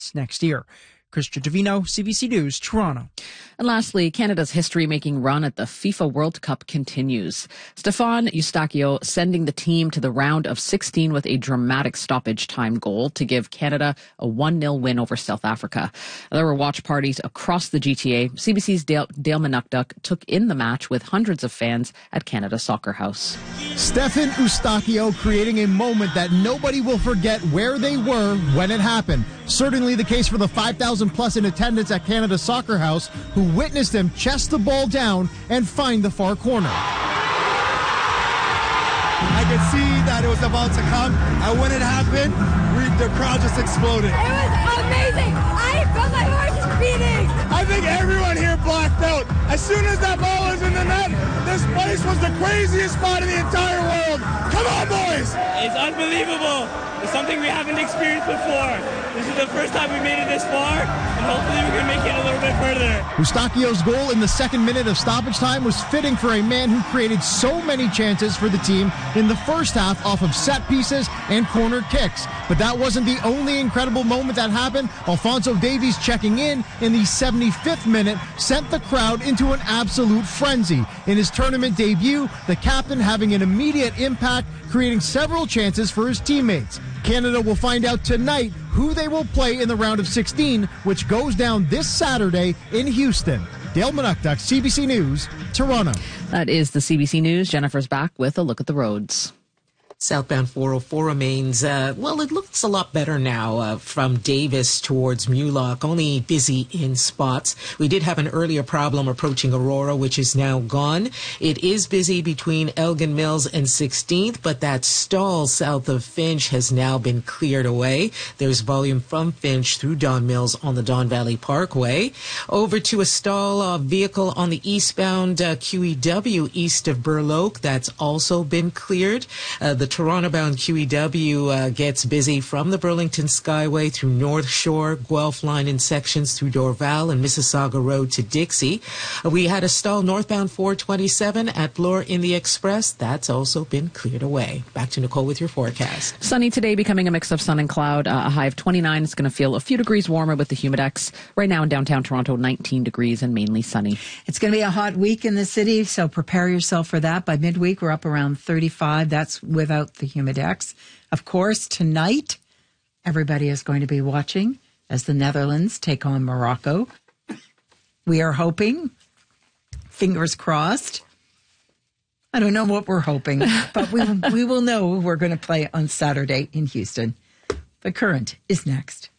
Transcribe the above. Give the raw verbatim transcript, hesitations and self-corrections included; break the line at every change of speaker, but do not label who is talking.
next year. Christian Davino, C B C News, Toronto.
And lastly, Canada's history-making run at the FIFA World Cup continues. Stefan Eustáquio sending the team to the round of sixteen with a dramatic stoppage time goal to give Canada a one nil win over South Africa. There were watch parties across the G T A. C B C's Dale, Dale Manukduk took in the match with hundreds of fans at Canada Soccer House.
Stefan Eustáquio creating a moment that nobody will forget where they were when it happened. Certainly the case for the five thousand plus in attendance at Canada Soccer House who witnessed him chest the ball down and find the far corner.
I could see that it was about to come, and when it happened, we, the crowd just exploded.
It was amazing. I felt my heart just beating.
I think everyone here blacked out. As soon as that ball was in the net, this place was the craziest spot in the entire world. Come on, boys!
It's unbelievable. It's something we haven't experienced before. This is the first time we made it this far, and hopefully we can make it a little bit further.
Eustáquio's goal in the second minute of stoppage time was fitting for a man who created so many chances for the team in the first half off of set pieces and corner kicks. But that wasn't the only incredible moment that happened. Alphonso Davies checking in in the seventy-fifth minute sent the crowd into an absolute frenzy. In his tournament debut, the captain having an immediate impact, creating several chances for his teammates. Canada will find out tonight who they will play in the round of sixteen, which goes down this Saturday in Houston. Dale Manukduk, C B C News, Toronto.
That is the C B C News. Jennifer's back with a look at the roads.
Southbound four oh four remains, uh, well, it looks a lot better now uh, from Davis towards Mulock, only busy in spots. We did have an earlier problem approaching Aurora, which is now gone. It is busy between Elgin Mills and sixteenth, but that stall south of Finch has now been cleared away. There's volume from Finch through Don Mills on the Don Valley Parkway. Over to a stall uh, vehicle on the eastbound uh, Q E W east of Burloak. That's also been cleared. Uh, the Toronto-bound Q E W uh, gets busy from the Burlington Skyway through North Shore, Guelph Line in sections through Dorval and Mississauga Road to Dixie. Uh, we had a stall northbound four twenty-seven at Bloor in the Express. That's also been cleared away. Back to Nicole with your forecast.
Sunny today, becoming a mix of sun and cloud. Uh, a high of twenty-nine. It's going to feel a few degrees warmer with the humidex. Right now in downtown Toronto, nineteen degrees and mainly sunny.
It's going to be a hot week in the city, so prepare yourself for that. By midweek, we're up around thirty-five. That's without the humidex. Of course, tonight, everybody is going to be watching as the Netherlands take on Morocco. We are hoping, fingers crossed. I don't know what we're hoping, but we, we will know we're going to play on Saturday in Houston. The Current is next.